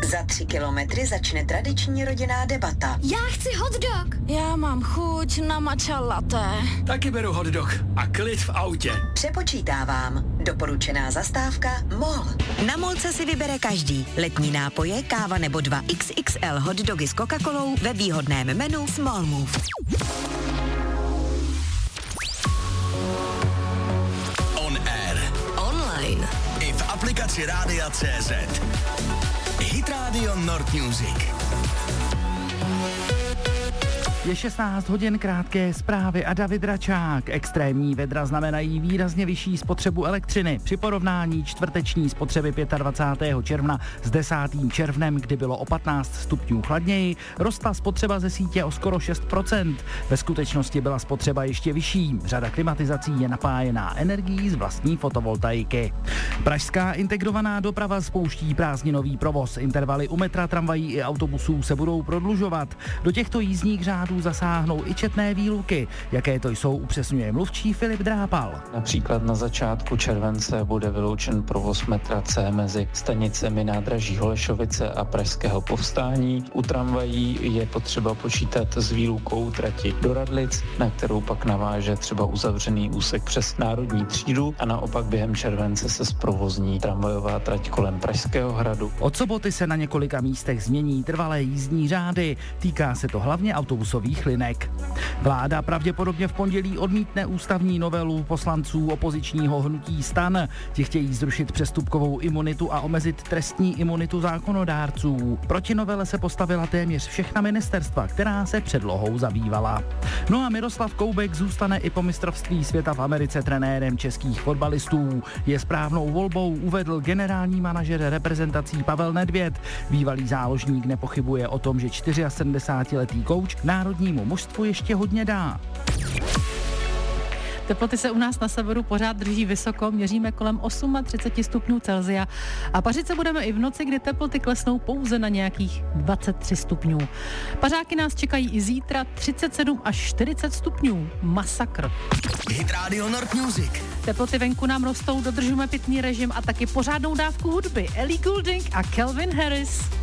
Za 3 kilometry začne tradiční rodinná debata. Já chci hot dog. Já mám chuť na matcha latte. Taky beru hot dog a klid v autě. Přepočítávám. Doporučená zastávka MOL. Na Molce si vybere každý. Letní nápoje, káva nebo 2 XXL hot dogy s Coca-Colou ve výhodném menu Small Move. On air. Online. I v aplikaci Rádia CZ. Hit Radio Nord Music. Je 16 hodin, krátké zprávy a David Račák. Extrémní vedra znamenají výrazně vyšší spotřebu elektřiny. Při porovnání čtvrteční spotřeby 25. června s 10. červnem, kdy bylo o 15 stupňů chladněji, rostla spotřeba ze sítě o skoro 6%. Ve skutečnosti byla spotřeba ještě vyšší. Řada klimatizací je napájená energií z vlastní fotovoltaiky. Pražská integrovaná doprava spouští prázdninový provoz. Intervaly u metra, tramvají i autobusů se budou prodlužovat. Do těchto jízdních řádů zasáhnou i četné výluky. Jaké to jsou, upřesňuje mluvčí Filip Drápal. Například na začátku července bude vyloučen provoz metra C mezi stanicemi nádraží Holešovice a Pražského Povstání. U tramvají je potřeba počítat s výlukou trati do Radlic, na kterou pak naváže třeba uzavřený úsek přes Národní třídu a naopak během července se zprovozní tramvajová trať kolem Pražského hradu. Od soboty se na několika místech změní trvalé jízdní řády. Týká se to hlavně autobusových linek. Vláda pravděpodobně v pondělí odmítne ústavní novelu poslanců opozičního hnutí STAN. Ti chtějí zrušit přestupkovou imunitu a omezit trestní imunitu zákonodárců. Proti novele se postavila téměř všechna ministerstva, která se předlohou zabývala. No a Miroslav Koubek zůstane i po mistrovství světa v Americe trenérem českých fotbalistů. Je správnou volbou, uvedl generální manažer reprezentací Pavel Nedvěd. Bývalý záložník nepochybuje o tom, že 74letý kouč národnímu mužstvu ještě hodně dá. Teploty se u nás na severu pořád drží vysoko, měříme kolem 38 stupňů Celsia a pařit se budeme i v noci, kdy teploty klesnou pouze na nějakých 23 stupňů. Pařáky nás čekají i zítra 37 až 40 stupňů. Masakr. Hit Radio Nord Music. Teploty venku nám rostou, dodržujeme pitný režim a taky pořádnou dávku hudby. Ellie Goulding a Calvin Harris.